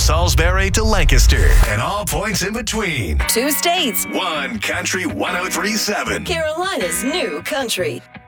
Salisbury to Lancaster, and all points in between. 2 states. One Country 103.7. Carolina's new country.